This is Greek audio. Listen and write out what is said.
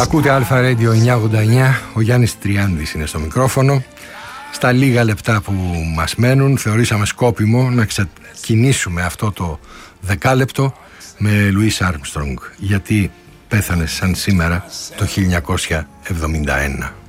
Ακούτε Αλφα Radio 989, ο Γιάννης Τριάντης είναι στο μικρόφωνο. Στα λίγα λεπτά που μας μένουν θεωρήσαμε σκόπιμο να ξεκινήσουμε αυτό το δεκάλεπτο με Λουίς Άρμστρονγκ, γιατί πέθανε σαν σήμερα το 1971.